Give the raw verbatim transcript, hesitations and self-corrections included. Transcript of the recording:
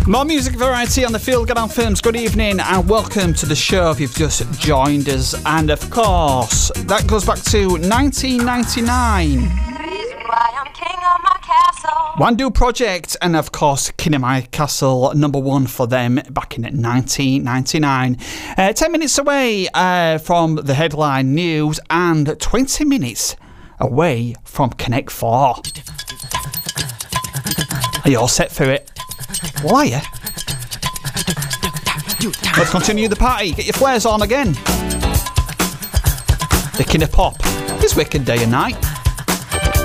More music variety on the Feel Good Anthems. Good evening and welcome to the show if you've just joined us. And of course, that goes back to nineteen ninety-nine. Wandu Project and of course King of My Castle, number one for them back in nineteen ninety-nine. Uh, ten minutes away uh, from the headline news and twenty minutes away from Connect Four. Are you all set for it? Well, are you? Let's continue the party. Get your flares on again. The King of Pop. It's Wicked Day and Night.